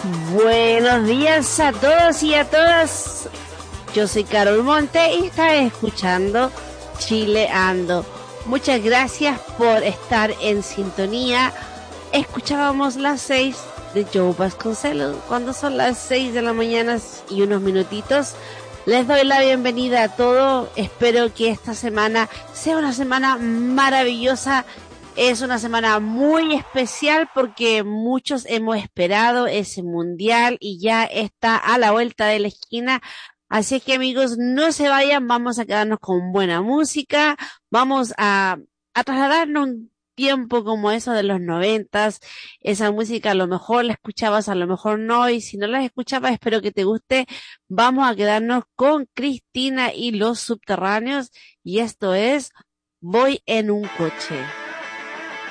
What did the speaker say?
Buenos días a todos y a todas. Yo soy Carol Monte y estás escuchando Chile Ando. Muchas gracias por estar en sintonía. Escuchábamos las 6 de Joe Vasconcelos. Cuando son las 6 de la mañana y unos minutitos, les doy la bienvenida a todos. Espero que esta semana sea una semana maravillosa. Es una semana muy especial porque muchos hemos esperado ese mundial y ya está a la vuelta de la esquina. Así que amigos, no se vayan, vamos a quedarnos con buena música, vamos a trasladarnos un tiempo como eso de los 90. Esa música a lo mejor la escuchabas, a lo mejor no, y si no la escuchabas espero que te guste. Vamos a quedarnos con Cristina y los Subterráneos y esto es Voy en un coche.